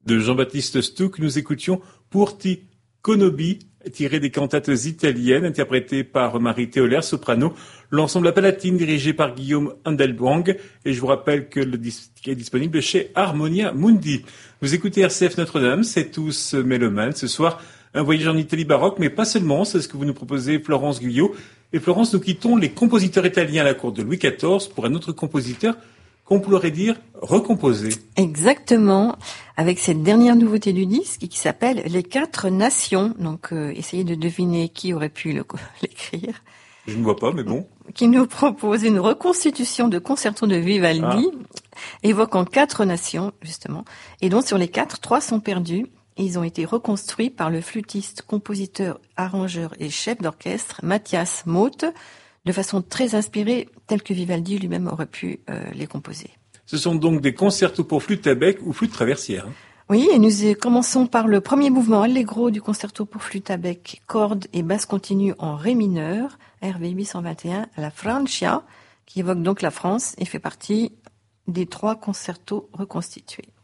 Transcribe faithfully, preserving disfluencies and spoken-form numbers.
De Jean-Baptiste Stuck, nous écoutions Purti Conobi, tiré des cantates italiennes, interprétées par Marie Théolaire, soprano, l'ensemble La Palatine, dirigé par Guillaume Handelbang, et je vous rappelle que le disque est disponible chez Harmonia Mundi. Vous écoutez R C F Notre-Dame, c'est tous mélomanes. Ce soir, un voyage en Italie baroque, mais pas seulement, c'est ce que vous nous proposez, Florence Guyot. Et Florence, nous quittons les compositeurs italiens à la cour de Louis quatorze pour un autre compositeur qu'on pourrait dire recomposé. Exactement, avec cette dernière nouveauté du disque qui s'appelle Les Quatre Nations. Donc, euh, essayez de deviner qui aurait pu le, l'écrire. Je ne vois pas, mais bon. Qui nous propose une reconstitution de concerto de Vivaldi, ah. évoquant quatre nations, justement. Et dont sur les quatre, trois sont perdus. Ils ont été reconstruits par le flûtiste, compositeur, arrangeur et chef d'orchestre Matthias Moth, de façon très inspirée, telle que Vivaldi lui-même aurait pu euh, les composer. Ce sont donc des concertos pour flûte à bec ou flûte traversière. Hein. Oui, et nous commençons par le premier mouvement allegro du concerto pour flûte à bec, cordes et basse continue en ré mineur, R V huit cent vingt et un, à la Francia, qui évoque donc la France et fait partie des trois concertos reconstitués.